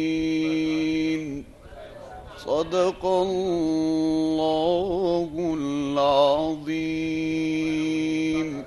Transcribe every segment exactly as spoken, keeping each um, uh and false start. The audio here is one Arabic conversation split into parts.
صدق الله العظيم.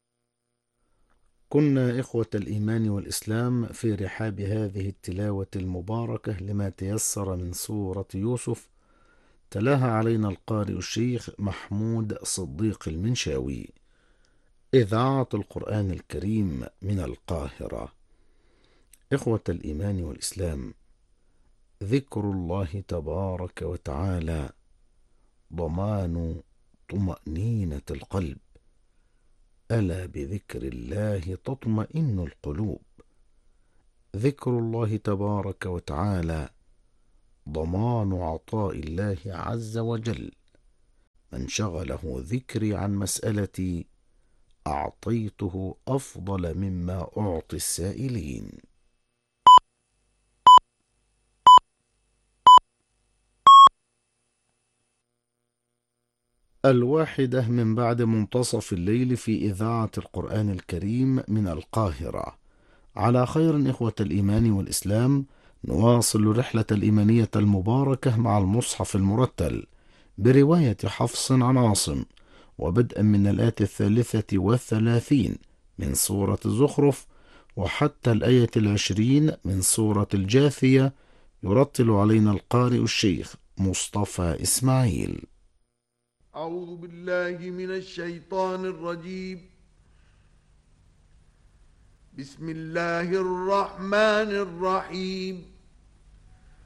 كنا إخوة الإيمان والإسلام في رحاب هذه التلاوة المباركة لما تيسر من سورة يوسف، تلاها علينا القارئ الشيخ محمود صديق المنشاوي. إذاعة القرآن الكريم من القاهرة. إخوة الإيمان والإسلام، ذكر الله تبارك وتعالى ضمان طمأنينة القلب. ألا بذكر الله تطمئن القلوب. ذكر الله تبارك وتعالى ضمان عطاء الله عز وجل. من شغله ذكري عن مسألتي أعطيته أفضل مما أعطي السائلين. الواحدة من بعد منتصف الليل في إذاعة القرآن الكريم من القاهرة. على خير إخوة الإيمان والإسلام، نواصل رحلة الإيمانية المباركة مع المصحف المرتل برواية حفص عن عاصم، وبدءا من الآية الثالثة والثلاثين من سورة الزخرف وحتى الآية العشرين من سورة الجاثية، يرتل علينا القارئ الشيخ مصطفى إسماعيل. أعوذ بالله من الشيطان الرجيم. بسم الله الرحمن الرحيم.